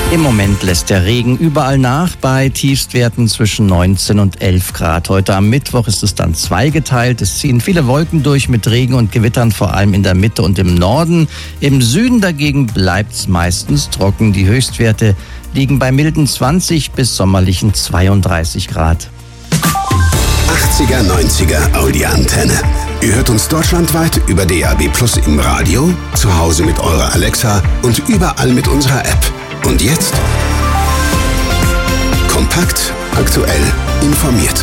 Im Moment lässt der Regen überall nach bei Tiefstwerten zwischen 19 und 11 Grad. Heute am Mittwoch ist es dann zweigeteilt. Es ziehen viele Wolken durch mit Regen und Gewittern, vor allem in der Mitte und im Norden. Im Süden dagegen bleibt es meistens trocken. Die Höchstwerte liegen bei milden 20 bis sommerlichen 32 Grad. 80er, 90er Audi-Antenne. Ihr hört uns deutschlandweit über DAB+ im Radio, zu Hause mit eurer Alexa und überall mit unserer App. Und jetzt? Kompakt, aktuell, informiert.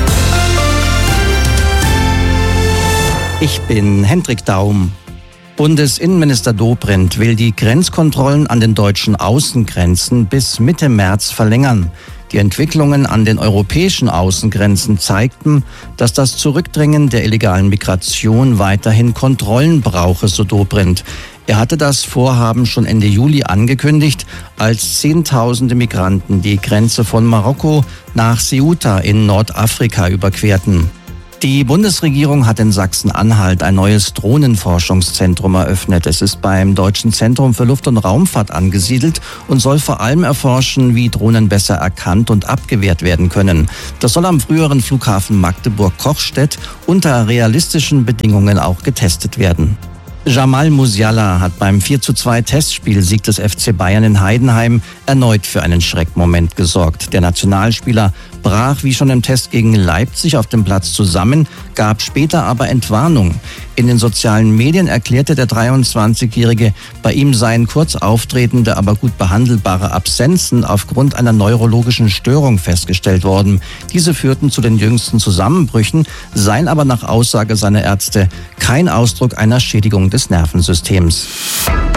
Ich bin Hendrik Daum. Bundesinnenminister Dobrindt will die Grenzkontrollen an den deutschen Außengrenzen bis Mitte März verlängern. Die Entwicklungen an den europäischen Außengrenzen zeigten, dass das Zurückdrängen der illegalen Migration weiterhin Kontrollen brauche, so Dobrindt. Er hatte das Vorhaben schon Ende Juli angekündigt, als Zehntausende Migranten die Grenze von Marokko nach Ceuta in Nordafrika überquerten. Die Bundesregierung hat in Sachsen-Anhalt ein neues Drohnenforschungszentrum eröffnet. Es ist beim Deutschen Zentrum für Luft- und Raumfahrt angesiedelt und soll vor allem erforschen, wie Drohnen besser erkannt und abgewehrt werden können. Das soll am früheren Flughafen Magdeburg-Kochstedt unter realistischen Bedingungen auch getestet werden. Jamal Musiala hat beim 4:2 Testspielsieg des FC Bayern in Heidenheim erneut für einen Schreckmoment gesorgt. Der Nationalspieler brach wie schon im Test gegen Leipzig auf dem Platz zusammen, gab später aber Entwarnung. In den sozialen Medien erklärte der 23-Jährige, bei ihm seien kurz auftretende, aber gut behandelbare Absenzen aufgrund einer neurologischen Störung festgestellt worden. Diese führten zu den jüngsten Zusammenbrüchen, seien aber nach Aussage seiner Ärzte kein Ausdruck einer Schädigung des Nervensystems.